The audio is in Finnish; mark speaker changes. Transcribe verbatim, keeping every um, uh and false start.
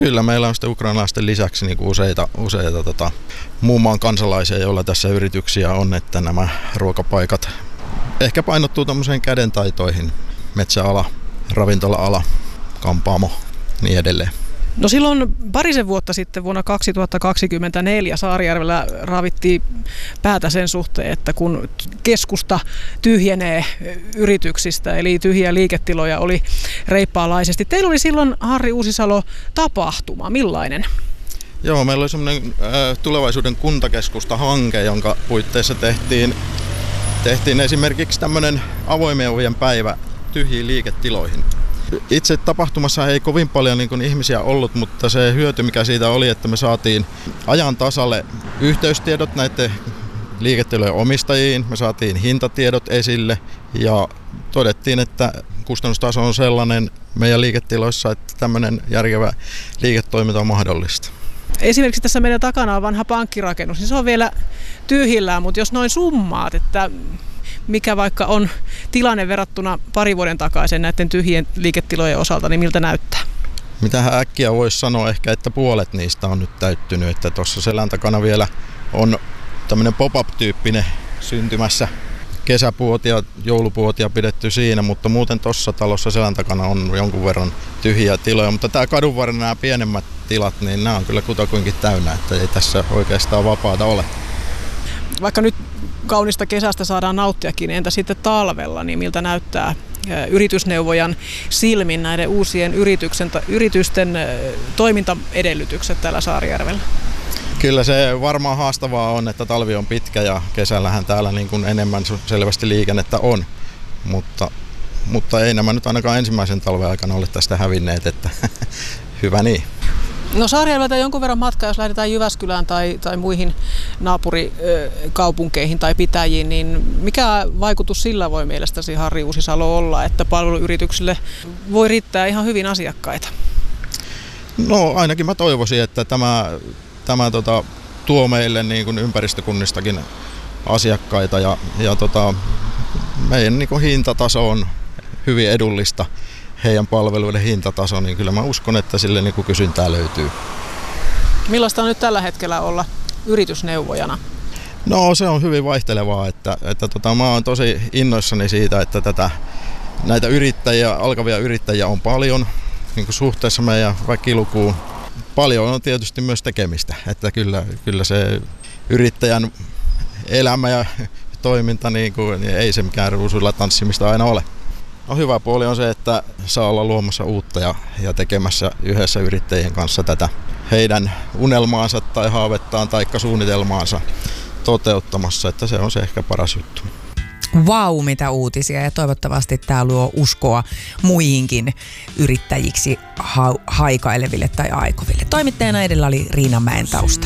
Speaker 1: Kyllä meillä on sitten ukrainalaisten lisäksi niin kuin useita, useita tota, muun maan kansalaisia, joilla tässä yrityksiä on, että nämä ruokapaikat ehkä painottuu tämmöiseen kädentaitoihin, metsäala, ravintola-ala, kampaamo, niin edelleen.
Speaker 2: No silloin parisen vuotta sitten vuonna kaksituhattakaksikymmentäneljä Saarijärvellä raavittiin päätä sen suhteen, että kun keskusta tyhjenee yrityksistä, eli tyhjiä liiketiloja oli reippaalaisesti. Teillä oli silloin, Harri Uusisalo, tapahtuma. Millainen?
Speaker 1: Joo, meillä oli semmoinen äh, tulevaisuuden kuntakeskusta-hanke, jonka puitteissa tehtiin, tehtiin esimerkiksi tämmöinen avoimien ovien päivä tyhjiin liiketiloihin. Itse tapahtumassa ei kovin paljon niin kuin ihmisiä ollut, mutta se hyöty mikä siitä oli, että me saatiin ajan tasalle yhteystiedot näiden liiketilojen omistajiin, me saatiin hintatiedot esille ja todettiin, että kustannustaso on sellainen meidän liiketiloissa, että tämmöinen järkevä liiketoiminta on mahdollista.
Speaker 2: Esimerkiksi tässä meidän takana on vanha pankkirakennus, niin se on vielä tyhjillään, mutta jos noin summaat, että mikä vaikka on tilanne verrattuna pari vuoden takaisin näiden tyhjien liiketilojen osalta, niin miltä näyttää?
Speaker 1: Mitähän äkkiä voisi sanoa ehkä, että puolet niistä on nyt täyttynyt, että tuossa selän takana vielä on tämmöinen pop-up-tyyppinen syntymässä. Kesäpuotia, joulupuotia pidetty siinä, mutta muuten tuossa talossa selän takana on jonkun verran tyhjiä tiloja, mutta tämä kadun varren nämä pienemmät tilat, niin nämä on kyllä kutakuinkin täynnä, että ei tässä oikeastaan vapaata ole.
Speaker 2: Vaikka nyt kaunista kesästä saadaan nauttiakin, niin entä sitten talvella, niin miltä näyttää yritysneuvojan silmin näiden uusien yrityksen, yritysten toimintaedellytykset täällä Saarijärvellä?
Speaker 1: Kyllä se varmaan haastavaa on, että talvi on pitkä ja kesällähän täällä niin kuin enemmän selvästi liikennettä on, mutta, mutta ei nämä nyt ainakaan ensimmäisen talven aikana ole tästä hävinneet, että hyvä niin.
Speaker 2: No Saarijärveltä jonkun verran matkaa, jos lähdetään Jyväskylään tai, tai muihin naapurikaupunkeihin tai pitäjiin, niin mikä vaikutus sillä voi mielestäsi, Harri Uusisalo, olla, että palveluyrityksille voi riittää ihan hyvin asiakkaita?
Speaker 1: No ainakin mä toivoisin, että tämä, tämä tota, tuo meille niin kuin ympäristökunnistakin asiakkaita ja, ja tota, meidän niin kuin hintataso on hyvin edullista. Heidän palveluiden hintataso, niin kyllä mä uskon, että sille niin kuin kysyntää löytyy.
Speaker 2: Millaista on nyt tällä hetkellä olla yritysneuvojana?
Speaker 1: No se on hyvin vaihtelevaa, että, että tota, mä oon tosi innoissani siitä, että tätä, näitä yrittäjiä, alkavia yrittäjiä on paljon niin kuin suhteessa meidän väkilukuun. Paljon on tietysti myös tekemistä, että kyllä, kyllä se yrittäjän elämä ja toiminta niin kuin, niin ei se mikään ruusuilla tanssimista aina ole. No, hyvä puoli on se, että saa olla luomassa uutta ja, ja tekemässä yhdessä yrittäjien kanssa tätä heidän unelmaansa tai haavettaan tai suunnitelmaansa toteuttamassa, että se on se ehkä paras juttu.
Speaker 3: Vau, wow, mitä uutisia, ja toivottavasti tämä luo uskoa muihinkin yrittäjiksi ha- haikaileville tai aikoville. Toimittajana edellä oli Riina Mäentausta.